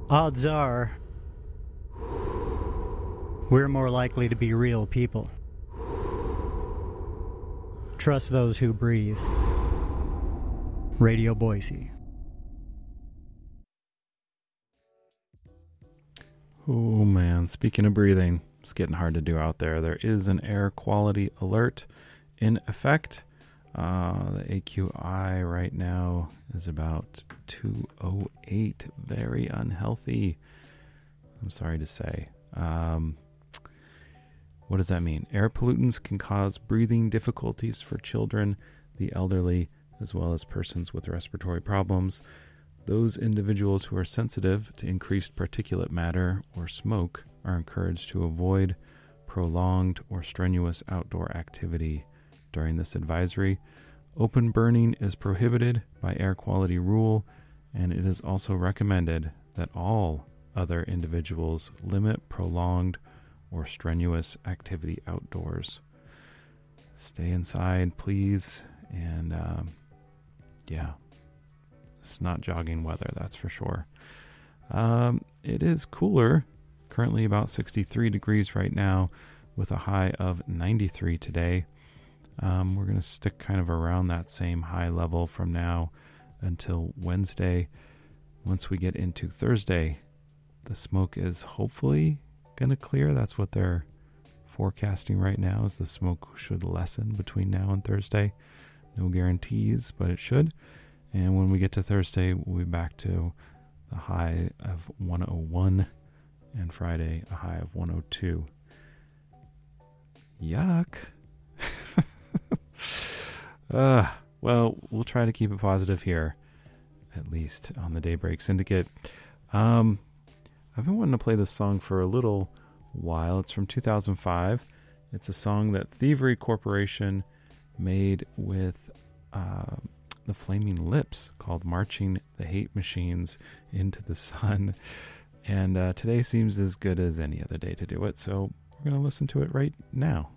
Odds are we're more likely to be real people. Trust those who breathe. Radio Boise. Oh man, speaking of breathing, it's getting hard to do out there. There is an air quality alert in effect. The AQI right now is about 208. Very unhealthy, I'm sorry to say. What does that mean? Air pollutants can cause breathing difficulties for children, the elderly, as well as persons with respiratory problems. Those individuals who are sensitive to increased particulate matter or smoke are encouraged to avoid prolonged or strenuous outdoor activity during this advisory. Open burning is prohibited by air quality rule, and it is also recommended that all other individuals limit prolonged or strenuous activity outdoors. Stay inside, please, and it's not jogging weather, that's for sure. It is cooler, currently about 63 degrees right now, with a high of 93 today. We're going to stick kind of around that same high level from now until Wednesday. Once we get into Thursday, the smoke is hopefully going to clear. That's what they're forecasting right now, is the smoke should lessen between now and Thursday. No guarantees, but it should. And when we get to Thursday, we'll be back to the high of 101, and Friday a high of 102. Yuck. Well, we'll try to keep it positive here, at least on the Daybreak Syndicate. I've been wanting to play this song for a little while. It's from 2005. It's a song that Thievery Corporation made with the Flaming Lips, called Marching the Hate Machines into the Sun. And today seems as good as any other day to do it, so we're going to listen to it right now.